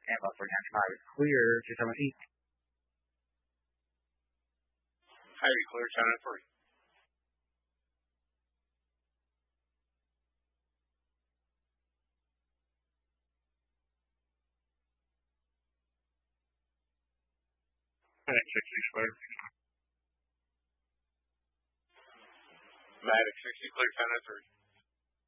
Em bảo for 95 is clear to 78. Highway clear, 703. Medic 60 clear. Medic 60 clear, 703.